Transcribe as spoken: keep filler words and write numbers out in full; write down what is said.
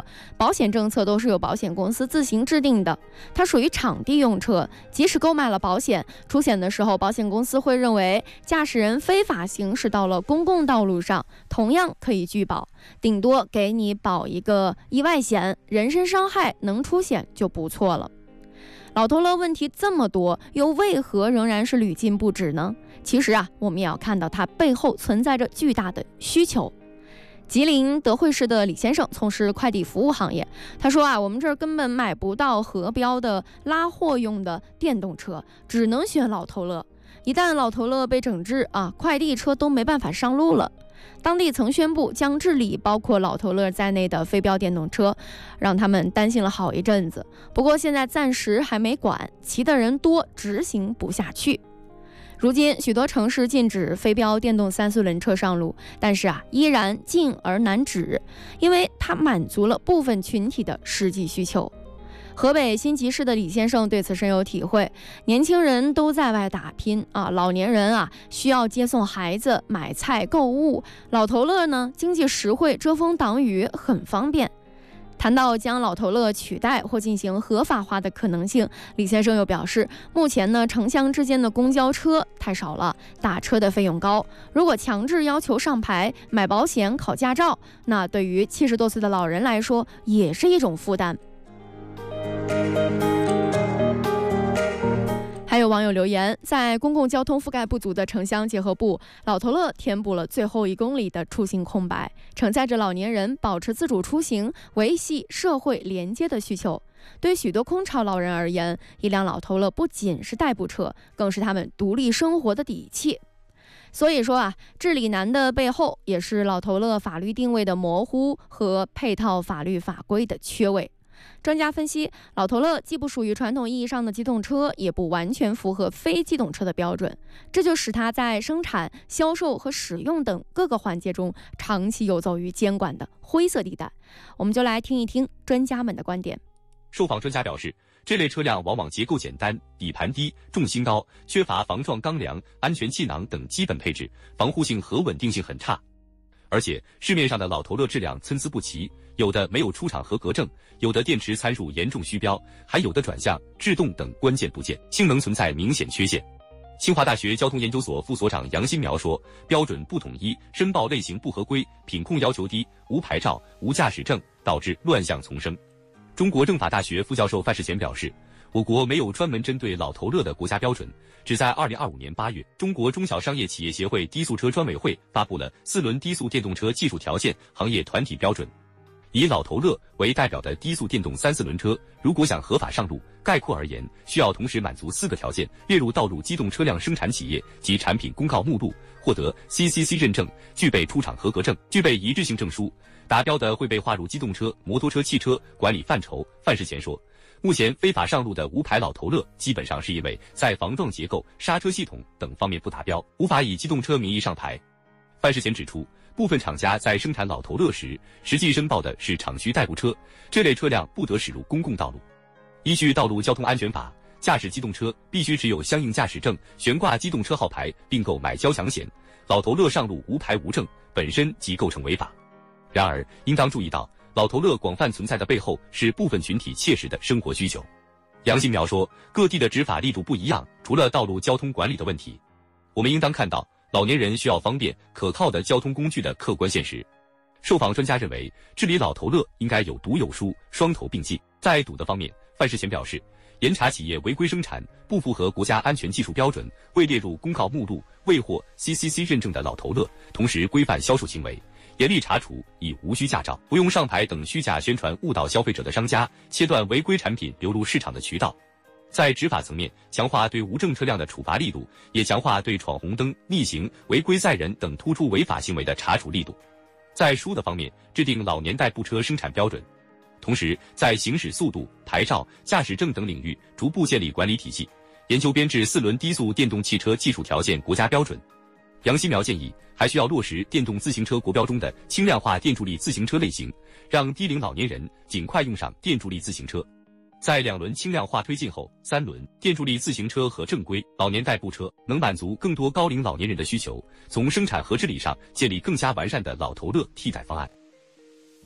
保险政策都是由保险公司自行制定的，它属于场地用车，即使购买了保险，出险的时候，保险公司会认为驾驶人非法行驶到了公共道路上，同样可以拒保，顶多给你保一个意外险，人身伤害能出险就不错了。老头乐问题这么多，又为何仍然是屡禁不止呢？其实啊，我们也要看到它背后存在着巨大的需求。吉林德惠市的李先生从事快递服务行业，他说啊，我们这儿根本买不到核标的拉货用的电动车，只能选老头乐。一旦老头乐被整治啊，快递车都没办法上路了。当地曾宣布将治理包括老头乐在内的非标电动车，让他们担心了好一阵子。不过现在暂时还没管，骑的人多，执行不下去。如今许多城市禁止非标电动三四轮车上路，但是啊，依然禁而难止，因为它满足了部分群体的实际需求。河北辛集市的李先生对此深有体会，年轻人都在外打拼啊，老年人啊需要接送孩子、买菜、购物，老头乐呢经济实惠、遮风挡雨，很方便。谈到将老头乐取代或进行合法化的可能性，李先生又表示，目前呢城乡之间的公交车太少了，打车的费用高，如果强制要求上牌、买保险、考驾照，那对于七十多岁的老人来说也是一种负担。还有网友留言，在公共交通覆盖不足的城乡结合部，老头乐填补了最后一公里的出行空白，承载着老年人保持自主出行、维系社会连接的需求。对许多空巢老人而言，一辆老头乐不仅是代步车，更是他们独立生活的底气。所以说啊，治理难的背后，也是老头乐法律定位的模糊和配套法律法规的缺位。专家分析，老头乐既不属于传统意义上的机动车，也不完全符合非机动车的标准，这就使它在生产、销售和使用等各个环节中长期游走于监管的灰色地带。我们就来听一听专家们的观点。 受访专家表示，这类车辆往往结构简单、底盘低、重心高，缺乏防撞钢梁、安全气囊等基本配置，防护性和稳定性很差。而且市面上的老头乐质量参差不齐，有的没有出厂合格证，有的电池参数严重虚标，还有的转向、制动等关键部件性能存在明显缺陷。清华大学交通研究所副所长杨新苗说，标准不统一，申报类型不合规，品控要求低，无牌照、无驾驶证，导致乱象丛生。中国政法大学副教授范世贤表示，我国没有专门针对老头乐的国家标准，只在二零二五年八月，中国中小商业企业协会低速车专委会发布了四轮低速电动车技术条件行业团体标准。以老头乐为代表的低速电动三四轮车，如果想合法上路，概括而言，需要同时满足四个条件：列入道路机动车辆生产企业及产品公告目录，获得 C C C 认证，具备出厂合格证，具备一致性证书。达标的会被划入机动车、摩托车、汽车管理范畴。范世贤说，目前非法上路的无牌老头乐，基本上是因为在防撞结构、刹车系统等方面不达标，无法以机动车名义上牌。范世贤指出，部分厂家在生产老头乐时，实际申报的是厂区代步车，这类车辆不得驶入公共道路。依据《道路交通安全法》，驾驶机动车必须持有相应驾驶证，悬挂机动车号牌，并购买交强险。老头乐上路无牌无证，本身即构成违法。然而，应当注意到，老头乐广泛存在的背后是部分群体切实的生活需求。杨新苗说，各地的执法力度不一样，除了道路交通管理的问题，我们应当看到老年人需要方便可靠的交通工具的客观现实。受访专家认为，治理老头乐应该有毒有疏，双头并进。在堵的方面，范世贤表示，严查企业违规生产、不符合国家安全技术标准、未列入公告目录、未获 C C C 认证的老头乐，同时规范销售行为，严厉查处以无需驾照、不用上牌等虚假宣传误导消费者的商家，切断违规产品流入市场的渠道。在执法层面，强化对无证车辆的处罚力度，也强化对闯红灯、逆行、违规载人等突出违法行为的查处力度。在疏的方面，制定老年代步车生产标准，同时在行驶速度、牌照、驾驶证等领域逐步建立管理体系，研究编制四轮低速电动汽车技术条件国家标准。杨新苗建议，还需要落实电动自行车国标中的轻量化电助力自行车类型，让低龄老年人尽快用上电助力自行车。在两轮轻量化推进后，三轮电助力自行车和正规老年代步车能满足更多高龄老年人的需求，从生产和治理上建立更加完善的老头乐替代方案。